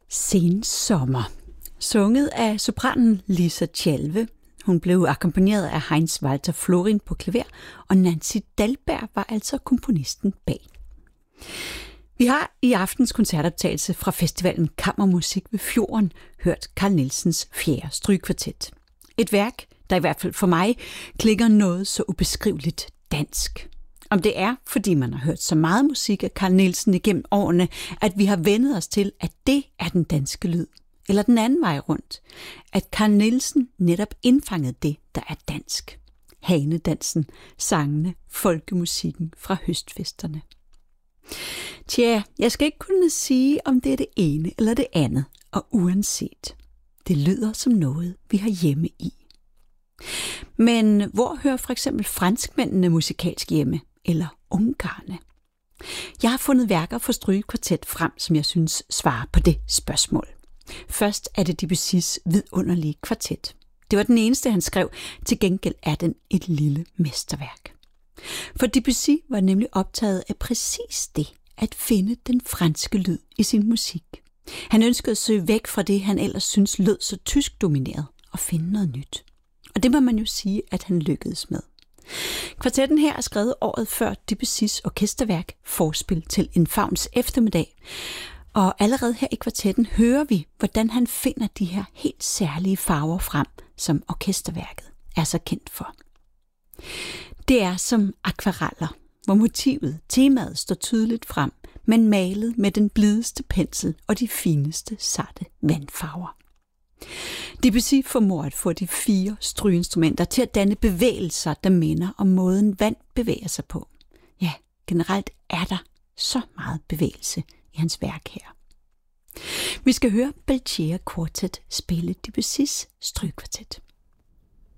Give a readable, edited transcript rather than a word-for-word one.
Sensommer. Sunget af sopranen Lisa Tjalve. Hun blev akkompagneret af Heinz Walter Florin på klaver, og Nancy Dahlberg var altså komponisten bag. Vi har i aftens koncertoptagelse fra festivalen Kammermusik ved Fjorden hørt Carl Nielsens 4. strygekvartet. Et værk, der i hvert fald for mig klinger noget så ubeskriveligt dansk. Om det er, fordi man har hørt så meget musik af Carl Nielsen igennem årene, at vi har vendet os til, at det er den danske lyd. Eller den anden vej rundt. At Carl Nielsen netop indfangede det, der er dansk. Hanedansen, sangene, folkemusikken fra høstfesterne. Tja, jeg skal ikke kunne sige, om det er det ene eller det andet, og uanset. Det lyder som noget, vi har hjemme i. Men hvor hører for eksempel franskmændene musikalsk hjemme, eller ungarerne? Jeg har fundet værker for strygekvartet frem, som jeg synes svarer på det spørgsmål. Først er det Debussys vidunderlige kvartet. Det var den eneste, han skrev. Til gengæld er den et lille mesterværk. For Debussy var nemlig optaget af præcis det, at finde den franske lyd i sin musik. Han ønskede at søge væk fra det, han ellers synes lød så tysk domineret, og finde noget nyt. Og det må man jo sige, at han lykkedes med. Kvartetten her er skrevet året før Debussys orkesterværk Forspil til en fauns eftermiddag. Og allerede her i kvartetten hører vi, hvordan han finder de her helt særlige farver frem, som orkesterværket er så kendt for. Det er som akvareller, hvor motivet, temaet står tydeligt frem, men malet med den blideste pensel og de fineste sarte vandfarver. Debussy formår at få de 4 strygeinstrumenter til at danne bevægelser, der minder om måden vand bevæger sig på. Ja, generelt er der så meget bevægelse i hans værk her. Vi skal høre Belchier Quartet spille Debussys strygekvartet.